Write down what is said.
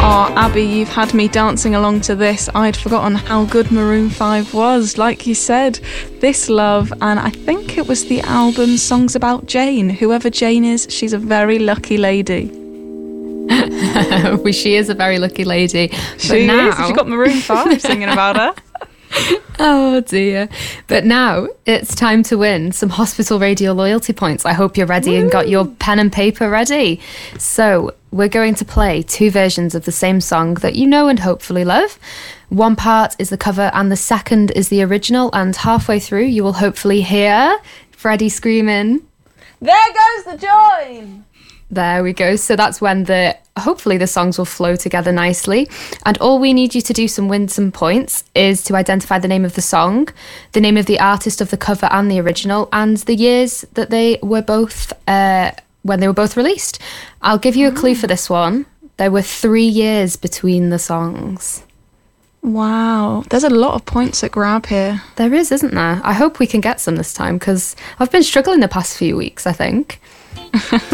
Oh, Abby, you've had me dancing along to this. I'd forgotten how good Maroon 5 was. Like you said, This Love, and I think it was the album Songs About Jane. Whoever Jane is, she's a very lucky lady. She is a very lucky lady. She is. If you've got Maroon 5 singing about her. Oh dear. But now it's time to win some Hospital Radio loyalty points. I hope you're ready and got your pen and paper ready. So we're going to play two versions of the same song that you know and hopefully love. One part is the cover and the second is the original, and halfway through you will hopefully hear Freddie screaming, "There goes the joy!" There we go. So that's when hopefully the songs will flow together nicely. And all we need you to do to win some points is to identify the name of the song, the name of the artist of the cover and the original, and the years that they were both, when they were both released. I'll give you a clue for this one. There were 3 years between the songs. Wow, there's a lot of points at grab here. There is, isn't there? I hope we can get some this time, because I've been struggling the past few weeks, I think.